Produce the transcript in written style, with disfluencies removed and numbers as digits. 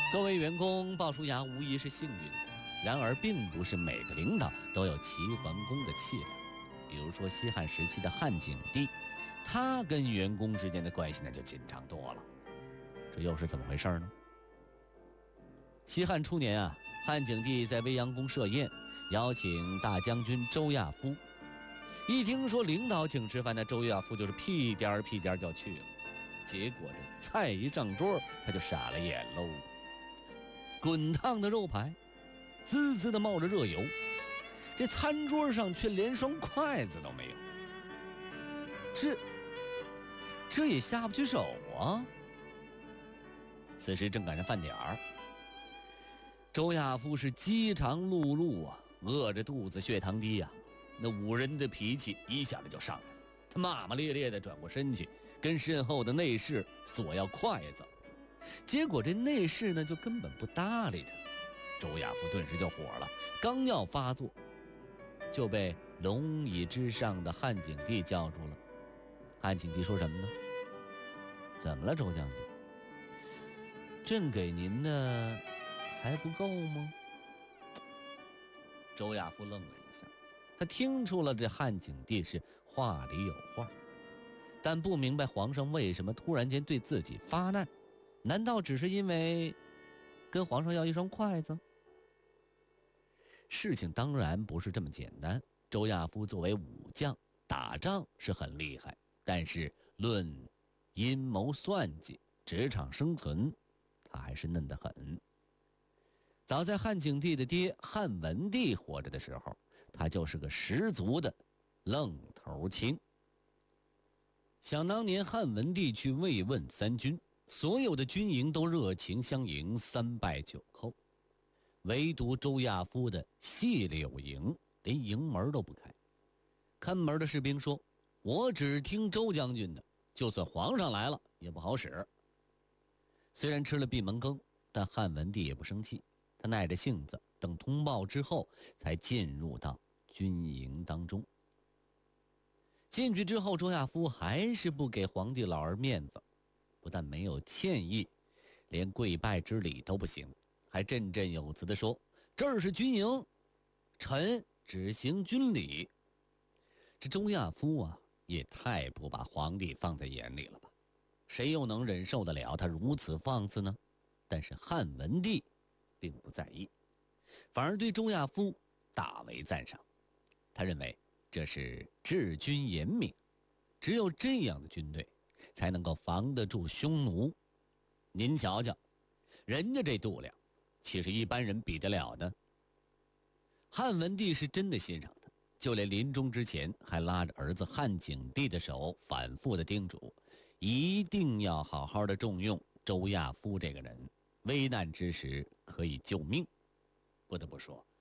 作为员工，鲍叔牙无疑是幸运的。然而，并不是每个领导都有齐桓公的气量。比如说西汉时期的汉景帝，他跟员工之间的关系那就紧张多了。这又是怎么回事呢？西汉初年啊，汉景帝在未央宫设宴，邀请大将军周亚夫。一听说领导请吃饭，那周亚夫就是屁颠儿屁颠儿就去了。结果这菜一上桌，他就傻了眼喽。滚烫的肉排，滋滋的冒着热油，这餐桌上却连双筷子都没有。这也下不去手啊。此时正赶上饭点儿，周亚夫是饥肠辘辘啊，饿着肚子，血糖低啊，那五人的脾气一下子就上来了。他骂骂咧咧的转过身去，跟身后的内侍索要筷子，结果这内侍呢就根本不搭理他。周亚夫顿时就火了，刚要发作，就被龙椅之上的汉景帝叫住了。汉景帝说什么呢？怎么了，周将军？朕给您的还不够吗？周亚夫愣了一下，他听出了这汉景帝是话里有话，但不明白皇上为什么突然间对自己发难。难道只是因为跟皇上要一双筷子？事情当然不是这么简单。周亚夫作为武将，打仗是很厉害，但是论阴谋算计、职场生存，他还是嫩得很。早在汉景帝的爹汉文帝活着的时候，他就是个十足的愣头青。想当年汉文帝去慰问三军，所有的军营都热情相迎，3拜9叩，唯独周亚夫的细柳营连营门都不开。看门的士兵说：“我只听周将军的，就算皇上来了也不好使。”虽然吃了闭门羹，但汉文帝也不生气，他耐着性子等通报之后才进入到军营当中。进去之后，周亚夫还是不给皇帝老儿面子，不但没有歉意，连跪拜之礼都不行，还振振有词地说：“这儿是军营，臣只行军礼。”这周亚夫啊，也太不把皇帝放在眼里了吧？谁又能忍受得了他如此放肆呢？但是汉文帝并不在意，反而对周亚夫大为赞赏。他认为这是治军严明，只有这样的军队才能够防得住匈奴。您瞧瞧，人家这度量，岂是一般人比得了的？汉文帝是真的欣赏他，就连临终之前还拉着儿子汉景帝的手，反复的叮嘱，一定要好好的重用周亚夫这个人，危难之时可以救命。不得不说，